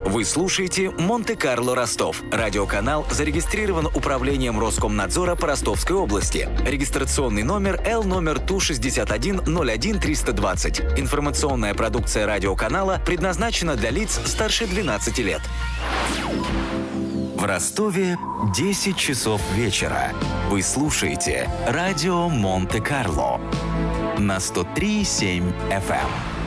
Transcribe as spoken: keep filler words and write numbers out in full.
Вы слушаете «Монте-Карло Ростов». Радиоканал зарегистрирован Управлением Роскомнадзора по Ростовской области. Регистрационный номер Л номер Ту шестьдесят один ноль один триста двадцать. Информационная продукция радиоканала предназначена для лиц старше двенадцати лет. В Ростове десять часов вечера. Вы слушаете радио Монте-Карло на сто три и семь эф эм.